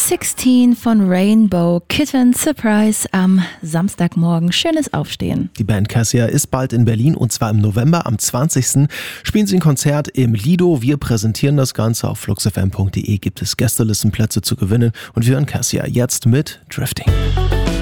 16 von Rainbow Kitten Surprise am Samstagmorgen. Schönes Aufstehen. Die Band Cassia ist bald in Berlin und zwar im November. Am 20. spielen sie ein Konzert im Lido. Wir präsentieren das Ganze. Auf fluxfm.de gibt es Gästelistenplätze zu gewinnen und wir hören Cassia jetzt mit Drifting.